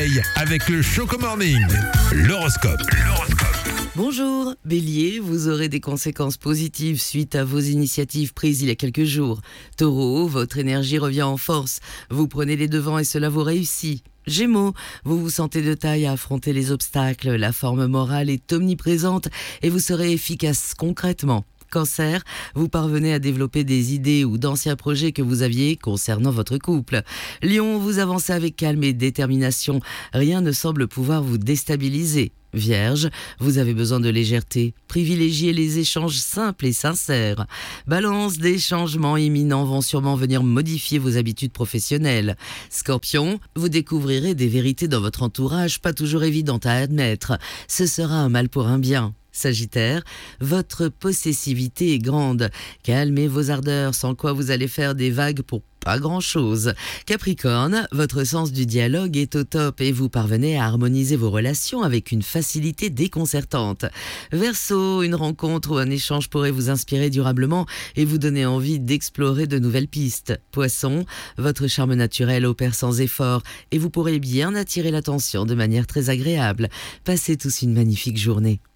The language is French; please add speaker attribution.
Speaker 1: réveil avec le Choco Morning. L'horoscope.
Speaker 2: Bonjour, Bélier, vous aurez des conséquences positives suite à vos initiatives prises il y a quelques jours. Taureau, votre énergie revient en force. Vous prenez les devants et cela vous réussit. Gémeaux, vous vous sentez de taille à affronter les obstacles. La forme morale est omniprésente et vous serez efficace concrètement. Cancer, vous parvenez à développer des idées ou d'anciens projets que vous aviez concernant votre couple. Lion, vous avancez avec calme et détermination. Rien ne semble pouvoir vous déstabiliser. Vierge, vous avez besoin de légèreté. Privilégiez les échanges simples et sincères. Balance, des changements imminents vont sûrement venir modifier vos habitudes professionnelles. Scorpion, vous découvrirez des vérités dans votre entourage pas toujours évidentes à admettre. Ce sera un mal pour un bien. Sagittaire, votre possessivité est grande. Calmez vos ardeurs, sans quoi vous allez faire des vagues pour pas grand-chose. Capricorne, votre sens du dialogue est au top et vous parvenez à harmoniser vos relations avec une facilité déconcertante. Verseau, une rencontre ou un échange pourrait vous inspirer durablement et vous donner envie d'explorer de nouvelles pistes. Poisson, votre charme naturel opère sans effort et vous pourrez bien attirer l'attention de manière très agréable. Passez tous une magnifique journée.